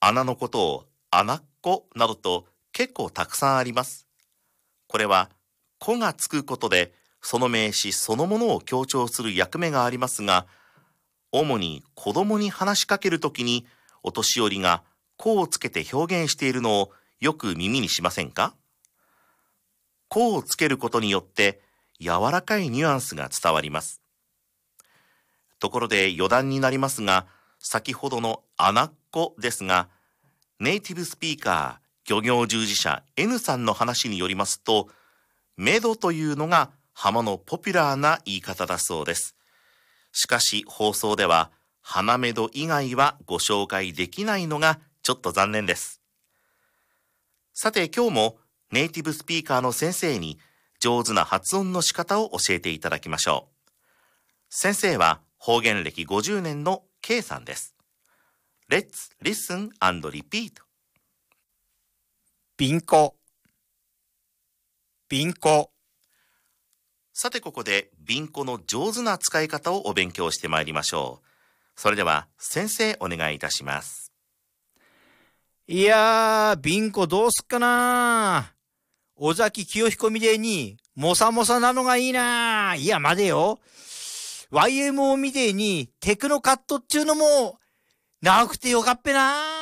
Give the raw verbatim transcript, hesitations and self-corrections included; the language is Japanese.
穴のことを穴っ子などと結構たくさんあります。これは子がつくことでその名詞そのものを強調する役目がありますが、主に子供に話しかけるときにお年寄りが子をつけて表現しているのをよく耳にしませんか？子をつけることによって柔らかいニュアンスが伝わります。ところで余談になりますが、先ほどの穴っ子ですが、ネイティブスピーカー、漁業従事者 N さんの話によりますと、メドというのが浜のポピュラーな言い方だそうです。しかし放送では花メド以外はご紹介できないのがちょっと残念です。さて今日もネイティブスピーカーの先生に上手な発音の仕方を教えていただきましょう。先生は方言歴ごじゅうねんの K さんです。Let's listen and repeat。 ビンコ、ビンコ。 さてここでビンコの上手な使い方をお勉強してまいりましょう。それでは先生お願いいたします。 いやー、ビンコどうすっかな。尾崎清彦みてえにもさもさなのがいいな。いや待てよ、 ワイエムオー みてえにテクノカットっちゅうのもなくてよかっぺな。